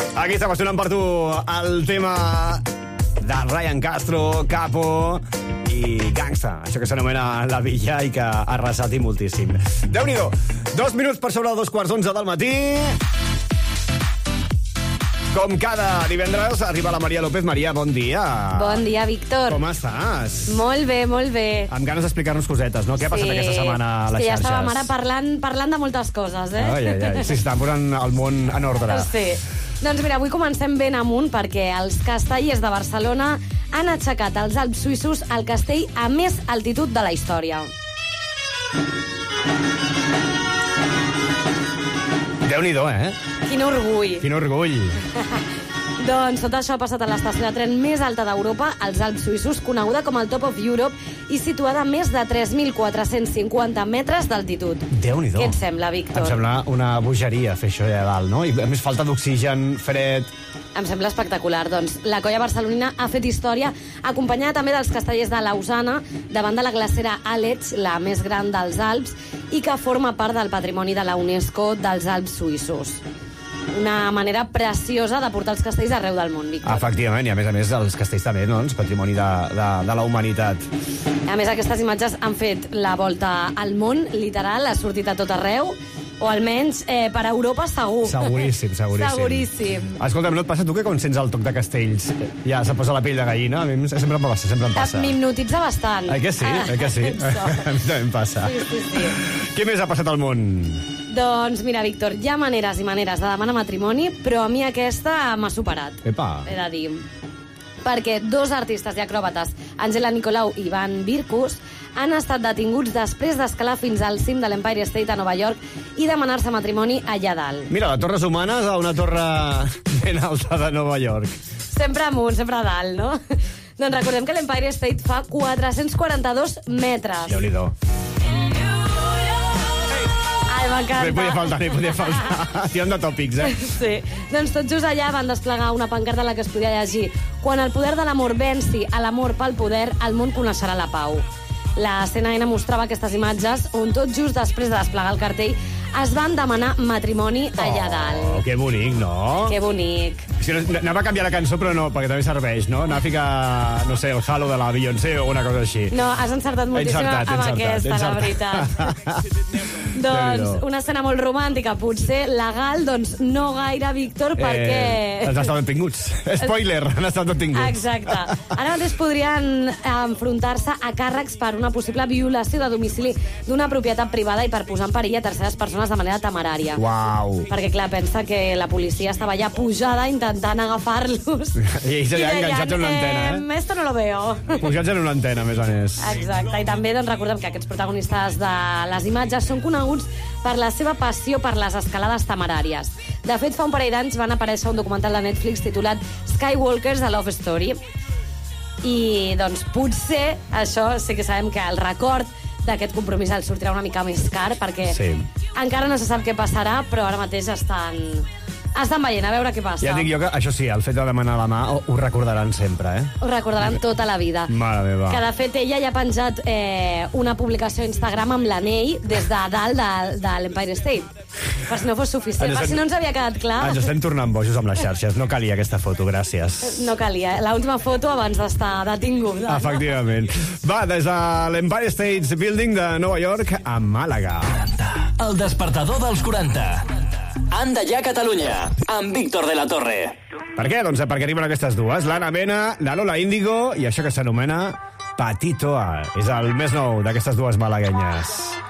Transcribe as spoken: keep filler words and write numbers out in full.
Aquí està sonant per tu el tema de Ryan Castro, Capo i Gangsta, això que s'anomena La Villa i que ha arrasat i moltíssim. Déu-n'hi-do, dos minuts per sobre dos quarts onze del matí. Com cada divendres, arriba la Maria López. Maria, bon dia. Bon dia, Víctor. Com estàs? Molt bé, molt bé. Amb ganes d'explicar-nos cosetes, no? Què ha passat Sí. aquesta setmana a les sí, xarxes? Ja estàvem ara parlant, parlant de moltes coses, eh? Ai, ai, ai. Sí, estan posant el món en ordre. Sí. Doncs mira, avui comencem ben amunt perquè els castellers de Barcelona han aixecat als Alps suïssos el castell a més altitud de la història. Déu-n'hi-do, eh? Quin orgull. Quin orgull. Doncs tot això ha passat a l'estació de tren més alta d'Europa, als Alps suïssos, coneguda com el Top of Europe i situada a més de tres mil quatre-cents cinquanta metres d'altitud. Déu-n'hi-do. Què et sembla, Víctor? Em sembla una bogeria fer això allà dalt, no? I a més falta d'oxigen, fred... Em sembla espectacular. Doncs la colla barcelonina ha fet història, acompanyada també dels castellers de Lausana, davant de la glacera Aletsch, la més gran dels Alps, i que forma part del patrimoni de la UNESCO dels Alps suïssos. Una manera preciosa de portar els castells arreu del món, Víctor. Efectivament, i a més a més els castells també, doncs, patrimoni de, de, de la humanitat. A més, aquestes imatges han fet la volta al món, literal, ha sortit a tot arreu, o almenys eh, per Europa segur. Seguríssim, seguríssim. Seguríssim. Escolta'm, no et passa tu que quan sents el toc de castells ja se posa la pell de gallina? A mi sempre em passa, sempre em passa. M'hipnotitza bastant. Eh que sí? Eh que sí? A mi també em passa. Sí, sí, sí. Què més ha passat al món? Doncs mira, Víctor, hi ha maneres i maneres de demanar matrimoni, però a mi aquesta m'ha superat. Epa. He de dir. Perquè dos artistes i acròbates, Angela Nicolau i Ivan Virkus, han estat detinguts després d'escalar fins al cim de l'Empire State a Nova York i demanar-se matrimoni allà dalt. Mira, la Torres Humanes a una torre ben alta de Nova York. Sempre amunt, sempre a dalt, no? Doncs recordem que l'Empire State fa quatre-cents quaranta-dos metres. Déu-n'hi-do. Ai, m'encanta. No hi podia faltar, no hi podia faltar. Tirant de tòpics, eh? Sí. Doncs tot just allà van desplegar una pancarta en la que es podia llegir: quan el poder de l'amor venci a l'amor pel poder, el món coneixerà la pau. La C N N mostrava aquestes imatges on tot just després de desplegar el cartell es van demanar matrimoni allà dalt. Oh, que bonic, no? Que bonic. Si no, anava a canviar la cançó, però no, perquè també serveix, no? Anar a ficar, no sé, el Halo de la Beyoncé o una cosa així. No, has encertat moltíssim encertat, amb encertat, aquesta, encertat. la veritat. Doncs una escena molt romàntica, potser legal, doncs no gaire, Víctor, perquè... Eh, han estat detinguts. Spoiler, han estat detinguts. Exacte. Ara mateix podrien enfrontar-se a càrrecs per una possible violació de domicili d'una propietat privada i per posar en perill a terceres persones de manera temerària. Uau. Perquè, clar, pensa que la policia estava allà pujada intentant agafar-los. I ells allà enganxats en una antena, eh? Esto no lo veo. Pujats en una antena, a més a més. Exacte. I també doncs, recordem que aquests protagonistes de les imatges són coneguts per la seva passió per les escalades temeràries. De fet, fa un parell d'anys van aparèixer un documental de Netflix titulat Skywalkers, a Love Story. I, doncs, potser això sí que sabem que el record d'aquest compromís el sortirà una mica més car, perquè Sí. encara no se sap què passarà, però ara mateix estan, estan veient, a veure què passa. Ja dic jo que, això sí, el fet de demanar la mà ho, ho recordaran sempre, eh? Ho recordaran tota la vida. Mare meva. Que, de fet, ella ja ha penjat eh, una publicació a Instagram amb l'anell des de dalt de, de l'Empire State. Per si no fos suficient, Ens per si no ens havia quedat clar. Ens estem tornant bojos amb les xarxes. No calia aquesta foto, gràcies. No calia. L'última foto abans d'estar detingut. Efectivament. Va, des de l'Empire State Building de Nova York a Màlaga. El despertador dels quaranta. Anda ja, Catalunya, amb Víctor de la Torre. Per què? Doncs perquè arriben aquestes dues. L'Anna Mena, la Lola Índigo i això que s'anomena Patitoa. És el més nou d'aquestes dues malaguenyes.